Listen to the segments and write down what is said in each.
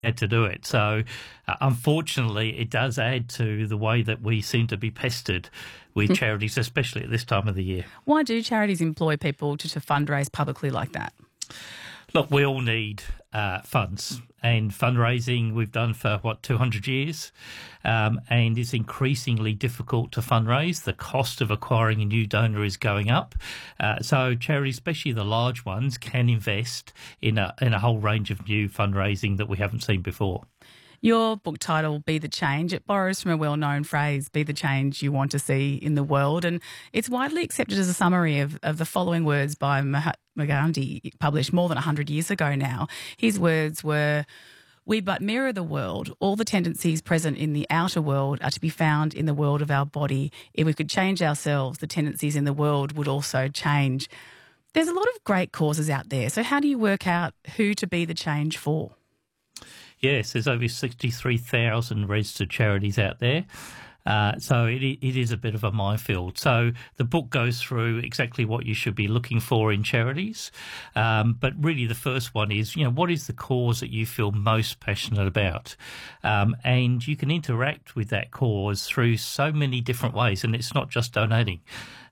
had to do it. So, unfortunately, it does add to the way that we seem to be pestered with charities, especially at this time of the year. Why do charities employ people to fundraise publicly like that? Look, we all need funds, and fundraising we've done for, 200 years, and it's increasingly difficult to fundraise. The cost of acquiring a new donor is going up. So charities, especially the large ones, can invest in a whole range of new fundraising that we haven't seen before. Your book title, Be the Change, it borrows from a well-known phrase, be the change you want to see in the world, and it's widely accepted as a summary of the following words by Mahatma Gandhi, published more than 100 years ago now. His words were, "We but mirror the world. All the tendencies present in the outer world are to be found in the world of our body. If we could change ourselves, the tendencies in the world would also change." There's a lot of great causes out there, so how do you work out who to be the change for? Yes, there's over 63,000 registered charities out there. So it is a bit of a minefield. So the book goes through exactly what you should be looking for in charities. But really the first one is, what is the cause that you feel most passionate about? And you can interact with that cause through so many different ways, and it's not just donating.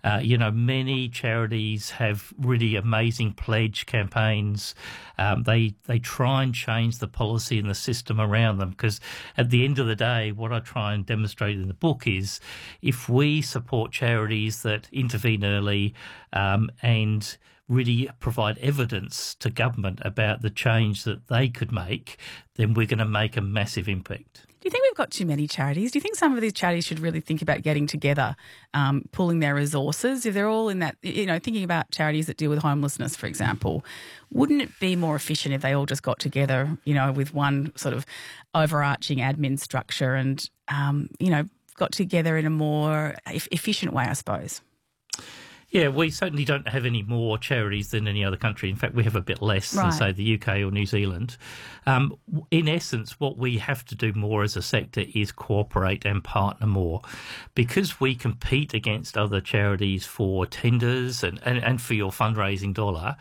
Many charities have really amazing pledge campaigns. They try and change the policy and the system around them, because at the end of the day, what I try and demonstrate in the book is if we support charities that intervene early and really provide evidence to government about the change that they could make, then we're going to make a massive impact. Do you think we've got too many charities? Do you think some of these charities should really think about getting together, pooling their resources? If they're all in that, thinking about charities that deal with homelessness, for example, wouldn't it be more efficient if they all just got together, with one sort of overarching admin structure and, got together in a more efficient way, I suppose? Yeah, we certainly don't have any more charities than any other country. In fact, we have a bit less than, say, the UK or New Zealand. In essence, what we have to do more as a sector is cooperate and partner more, because we compete against other charities for tenders and for your fundraising dollar.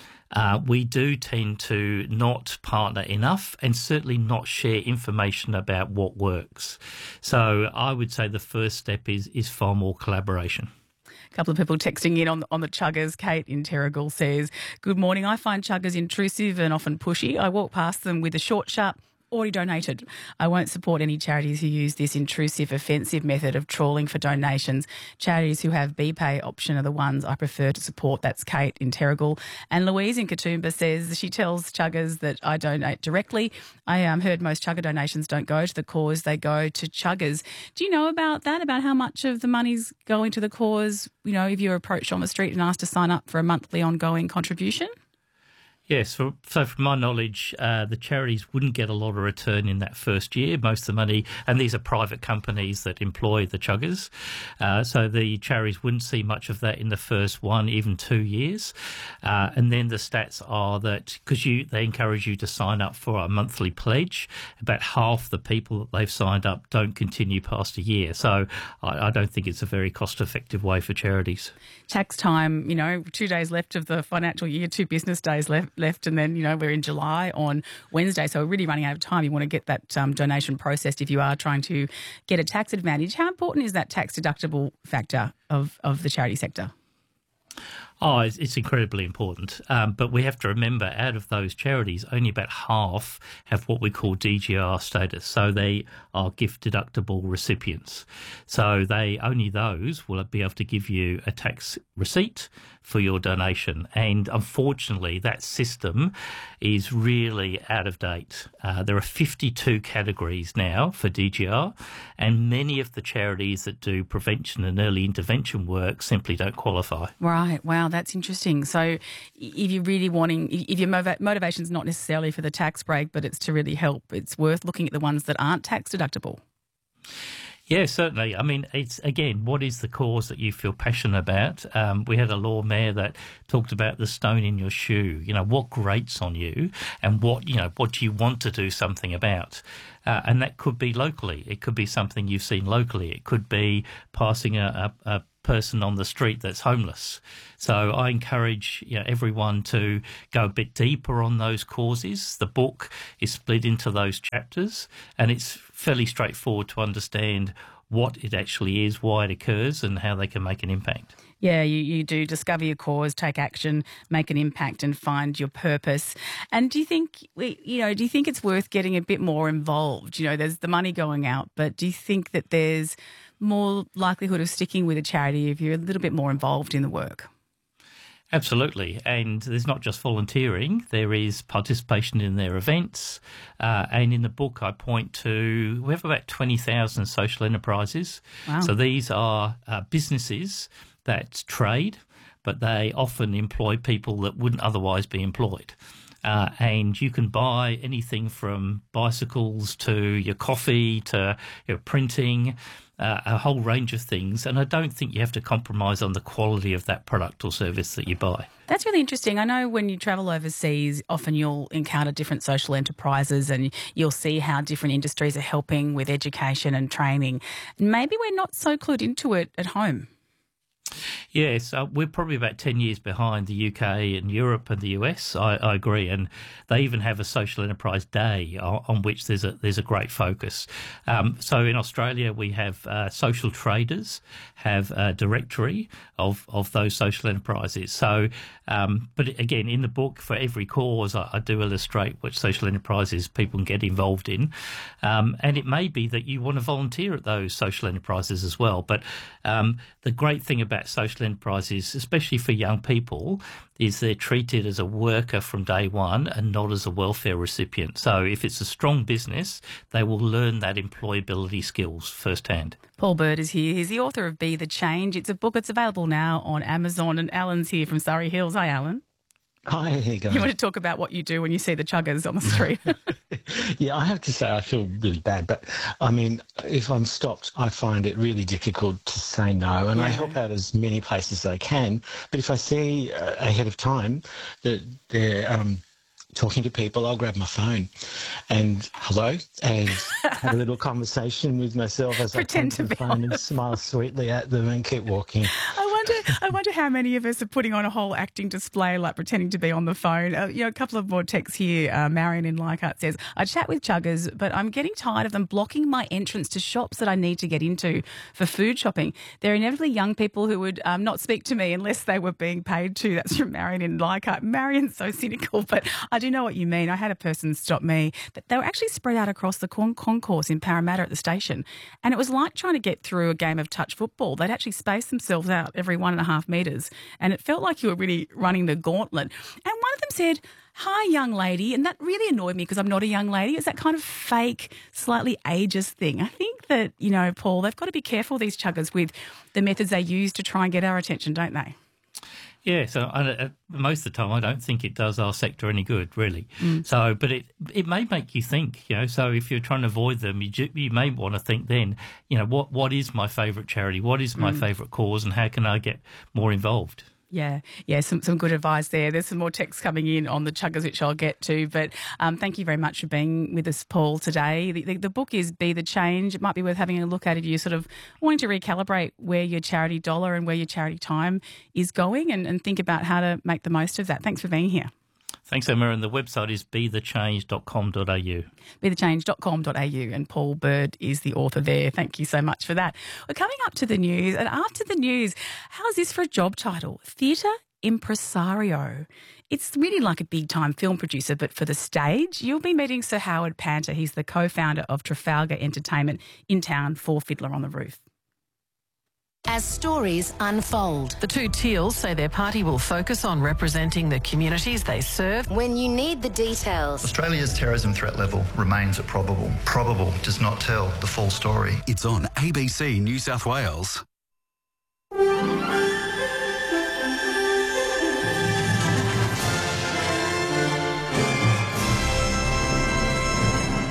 We do tend to not partner enough and certainly not share information about what works. So I would say the first step is far more collaboration. A couple of people texting in on the chuggers. Kate in Terrigal says, "Good morning. I find chuggers intrusive and often pushy. I walk past them with a short, sharp, already donated. I won't support any charities who use this intrusive, offensive method of trawling for donations. Charities who have BPay option are the ones I prefer to support." That's Kate in Terrigal. And Louise in Katoomba says she tells chuggers that I donate directly. I heard most chugger donations don't go to the cause, they go to chuggers. Do you know about that, about how much of the money's going to the cause, if you're approached on the street and asked to sign up for a monthly ongoing contribution? Yes, so from my knowledge, the charities wouldn't get a lot of return in that first year. Most of the money, and these are private companies that employ the chuggers, so the charities wouldn't see much of that in the first 1, even 2 years. And then the stats are that because they encourage you to sign up for a monthly pledge, about half the people that they've signed up don't continue past a year. So I don't think it's a very cost-effective way for charities. Tax time, 2 days left of the financial year, 2 business days left, and then we're in July on Wednesday, so we're really running out of time. You want to get that donation processed if you are trying to get a tax advantage. How important is that tax deductible factor of the charity sector? Oh, it's incredibly important. But we have to remember, out of those charities, only about half have what we call DGR status. So they are gift deductible recipients. So only those will be able to give you a tax receipt for your donation. And unfortunately, that system is really out of date. There are 52 categories now for DGR, and many of the charities that do prevention and early intervention work simply don't qualify. Right. Wow, that's interesting. So if you're really if your motivation's not necessarily for the tax break, but it's to really help, it's worth looking at the ones that aren't tax deductible. Yeah, certainly. I mean, it's, again, what is the cause that you feel passionate about? We had a Lord Mayor that talked about the stone in your shoe, what grates on you and what do you want to do something about? And that could be locally. It could be something you've seen locally. It could be passing a person on the street that's homeless. So I encourage everyone to go a bit deeper on those causes. The book is split into those chapters, and it's fairly straightforward to understand what it actually is, why it occurs, and how they can make an impact. Yeah, you do discover your cause, take action, make an impact, and find your purpose. And do you think it's worth getting a bit more involved? There's the money going out, but do you think that there's more likelihood of sticking with a charity if you're a little bit more involved in the work? Absolutely. And there's not just volunteering, there is participation in their events. And in the book, I point to, we have about 20,000 social enterprises. Wow. So these are businesses that trade, but they often employ people that wouldn't otherwise be employed. And you can buy anything from bicycles to your coffee to your printing, a whole range of things. And I don't think you have to compromise on the quality of that product or service that you buy. That's really interesting. I know when you travel overseas, often you'll encounter different social enterprises and you'll see how different industries are helping with education and training. Maybe we're not so clued into it at home. Yes, we're probably about 10 years behind the UK and Europe and the US. I agree, and they even have a social enterprise day on which there's a great focus. So in Australia, we have social traders have a directory of those social enterprises. So, but again, in the book, for every cause, I do illustrate which social enterprises people can get involved in, and it may be that you want to volunteer at those social enterprises as well. But the great thing about social enterprises, especially for young people, is they're treated as a worker from day one and not as a welfare recipient. So if it's a strong business, they will learn that employability skills firsthand. Paul Bird is here. He's the author of Be the Change. It's a book that's available now on Amazon, and Alan's here from Surrey Hills. Hi, Alan. Hi, how you going? You want to talk about what you do when you see the chuggers on the street? Yeah, I have to say I feel really bad, but I mean, if I'm stopped, I find it really difficult to say no, and I help out as many places as I can. But if I see ahead of time that they're talking to people, I'll grab my phone and hello, and have a little conversation with myself as Pretend I to come be to the phone and smile sweetly at them and keep walking. I wonder how many of us are putting on a whole acting display, like pretending to be on the phone. A couple of more texts here. Marion in Leichhardt says, I chat with chuggers, but I'm getting tired of them blocking my entrance to shops that I need to get into for food shopping. They're inevitably young people who would not speak to me unless they were being paid to. That's from Marion in Leichhardt. Marion's so cynical, but I do know what you mean. I had a person stop me, but they were actually spread out across the concourse in Parramatta at the station. And it was like trying to get through a game of touch football. They'd actually space themselves out every 1.5 metres, and it felt like you were really running the gauntlet. And one of them said, hi, young lady, and that really annoyed me because I'm not a young lady. It's that kind of fake, slightly ageist thing. I think that, Paul, they've got to be careful, these chuggers, with the methods they use to try and get our attention, don't they? Yeah, so most of the time I don't think it does our sector any good, really. So, but it may make you think, so if you're trying to avoid them, you may want to think then, what is my favourite charity? What is my favourite cause, and how can I get more involved? Yeah, some good advice there. There's some more texts coming in on the chuggers, which I'll get to. But thank you very much for being with us, Paul, today. The book is Be the Change. It might be worth having a look at if you're sort of wanting to recalibrate where your charity dollar and where your charity time is going, and think about how to make the most of that. Thanks for being here. Thanks, Emma. And the website is bethechange.com.au. Bethechange.com.au, and Paul Bird is the author there. Thank you so much for that. We're coming up to the news, and after the news, how's this for a job title? Theatre impresario. It's really like a big-time film producer, but for the stage. You'll be meeting Sir Howard Panter. He's the co-founder of Trafalgar Entertainment in town for Fiddler on the Roof. As stories unfold, The two Teals say their party will focus on representing the communities they serve. when you need the details, Australia's terrorism threat level remains at probable. Probable does not tell the full story. It's on ABC New South Wales.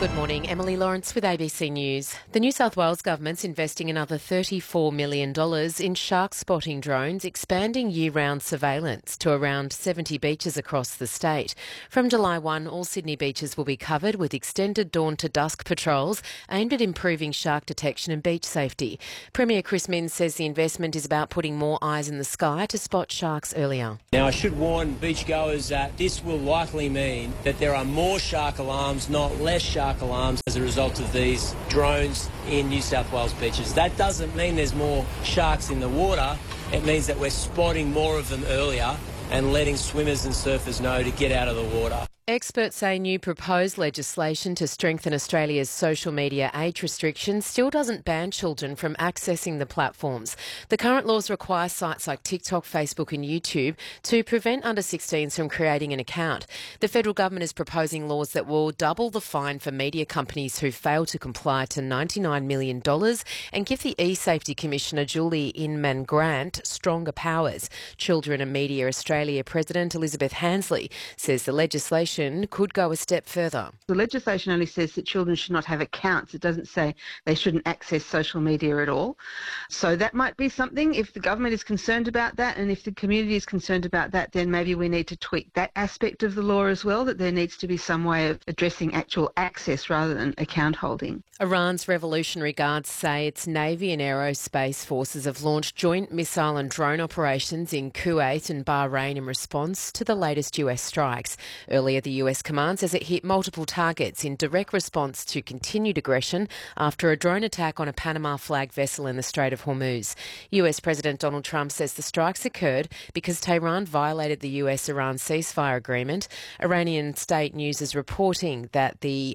Good morning, Emily Lawrence with ABC News. The New South Wales government's investing another $34 million in shark spotting drones, expanding year-round surveillance to around 70 beaches across the state. From July 1, all Sydney beaches will be covered with extended dawn to dusk patrols aimed at improving shark detection and beach safety. Premier Chris Minns says the investment is about putting more eyes in the sky to spot sharks earlier. Now, I should warn beachgoers that this will likely mean that there are more shark alarms, not less shark alarms, as a result of these drones in New South Wales beaches. That doesn't mean there's more sharks in the water. It means that we're spotting more of them earlier and letting swimmers and surfers know to get out of the water. Experts say new proposed legislation to strengthen Australia's social media age restrictions still doesn't ban children from accessing the platforms. The current laws require sites like TikTok, Facebook and YouTube to prevent under-16s from creating an account. The federal government is proposing laws that will double the fine for media companies who fail to comply to $99 million and give the eSafety Commissioner Julie Inman-Grant stronger powers. Children and Media Australia President Elizabeth Hansley says the legislation could go a step further. The legislation only says that children should not have accounts. It doesn't say they shouldn't access social media at all. So that might be something. If the government is concerned about that and if the community is concerned about that, then maybe we need to tweak that aspect of the law as well, that there needs to be some way of addressing actual access rather than account holding. Iran's Revolutionary Guards say its Navy and aerospace forces have launched joint missile and drone operations in Kuwait and Bahrain in response to the latest US strikes. Earlier, the US command says it hit multiple targets in direct response to continued aggression after a drone attack on a Panama flag vessel in the Strait of Hormuz. US President Donald Trump says the strikes occurred because Tehran violated the US-Iran ceasefire agreement. Iranian state news is reporting that the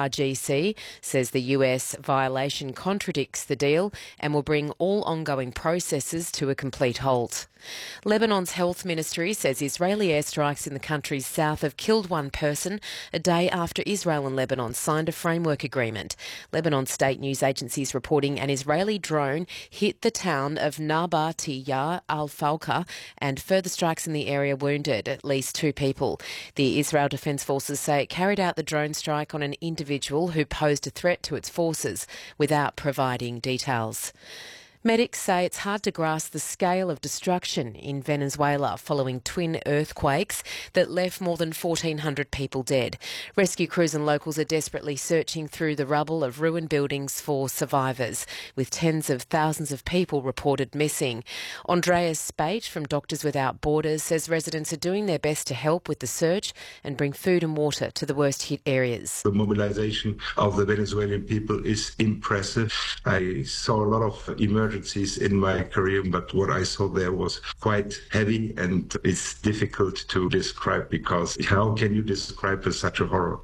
IRGC says the US violation contradicts the deal and will bring all ongoing processes to a complete halt. Lebanon's health ministry says Israeli airstrikes in the country's south have killed one person a day after Israel and Lebanon signed a framework agreement. Lebanon state news agencies reporting an Israeli drone hit the town of Nabatiyah al-Falka and further strikes in the area wounded at least 2 people. The Israel Defence Forces say it carried out the drone strike on an individual who posed a threat to its forces without providing details. Medics say it's hard to grasp the scale of destruction in Venezuela following twin earthquakes that left more than 1,400 people dead. Rescue crews and locals are desperately searching through the rubble of ruined buildings for survivors, with tens of thousands of people reported missing. Andreas Spate from Doctors Without Borders says residents are doing their best to help with the search and bring food and water to the worst hit areas. The mobilization of the Venezuelan people is impressive. I saw a lot of emergencies in my career, but what I saw there was quite heavy and it's difficult to describe because how can you describe such a horror?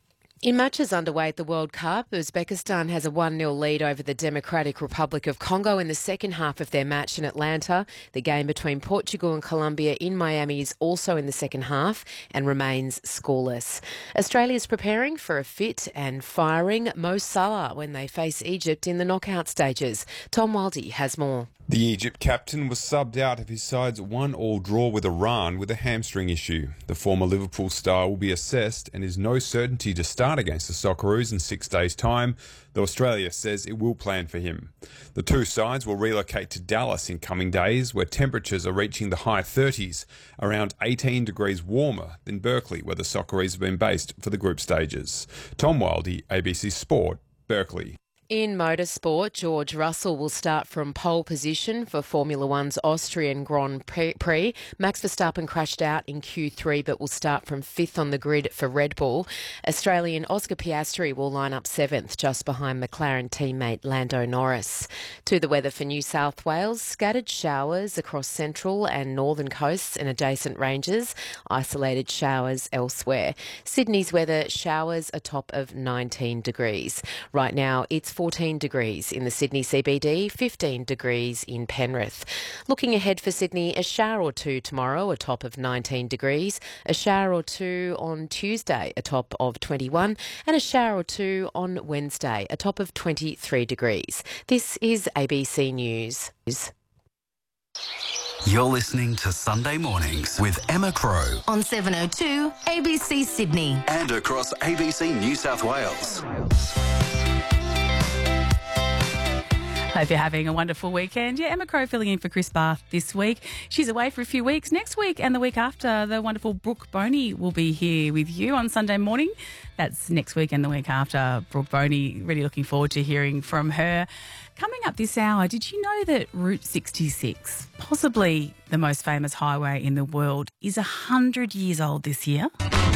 In matches underway at the World Cup, Uzbekistan has a 1-0 lead over the Democratic Republic of Congo in the second half of their match in Atlanta. The game between Portugal and Colombia in Miami is also in the second half and remains scoreless. Australia is preparing for a fit and firing Mo Salah when they face Egypt in the knockout stages. Tom Wildie has more. The Egypt captain was subbed out of his side's 1-1 draw with Iran with a hamstring issue. The former Liverpool star will be assessed and is no certainty to start against the Socceroos in 6 days' time, though Australia says it will plan for him. The two sides will relocate to Dallas in coming days, where temperatures are reaching the high 30s, around 18 degrees warmer than Berkeley, where the Socceroos have been based for the group stages. Tom Wildie, ABC Sport, Berkeley. In motorsport, George Russell will start from pole position for Formula One's Austrian Grand Prix. Max Verstappen crashed out in Q3 but will start from 5th on the grid for Red Bull. Australian Oscar Piastri will line up 7th, just behind McLaren teammate Lando Norris. To the weather for New South Wales, scattered showers across central and northern coasts and adjacent ranges, isolated showers elsewhere. Sydney's weather, showers a top of 19 degrees. Right now, it's 14 degrees in the Sydney CBD, 15 degrees in Penrith. Looking ahead for Sydney, a shower or two tomorrow, a top of 19 degrees, a shower or two on Tuesday, a top of 21, and a shower or two on Wednesday, a top of 23 degrees. This is ABC News. You're listening to Sunday Mornings with Emma Crow On 702 ABC Sydney. and across ABC New South Wales. Hope you're having a wonderful weekend. Yeah, Emma Crow filling in for Chris Bath this week. She's away for a few weeks. Next week and the week after, the wonderful Brooke Boney will be here with you on Sunday morning. That's next week and the week after. Brooke Boney, really looking forward to hearing from her. Coming up this hour, did you know that Route 66, possibly the most famous highway in the world, is 100 years old this year?